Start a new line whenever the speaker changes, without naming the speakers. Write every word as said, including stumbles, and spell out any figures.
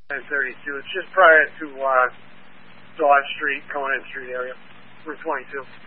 ten thirty-two. It's just prior to uh, Dodge Street, Conan Street area, Route twenty-two.